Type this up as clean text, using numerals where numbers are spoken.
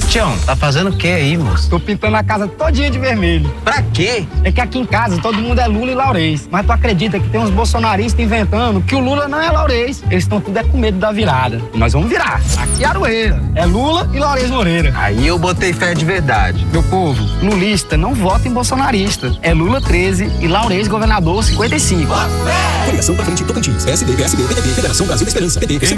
Tião, tá fazendo o que aí, moço? Tô pintando a casa todinha de vermelho. Pra quê? É que aqui em casa todo mundo é Lula e Laurez. Mas tu acredita que tem uns bolsonaristas inventando que o Lula não é Laurez? Eles estão tudo com medo da virada. E nós vamos virar. Aqui é Aroeira. É Lula e Laurez Moreira. Aí eu botei fé de verdade. Meu povo, lulista não vota em bolsonarista. É Lula 13 e Laurez governador 55. Coligação pra frente Tocantins. PSD, PSB, PDT, Federação Brasil da Esperança, PT,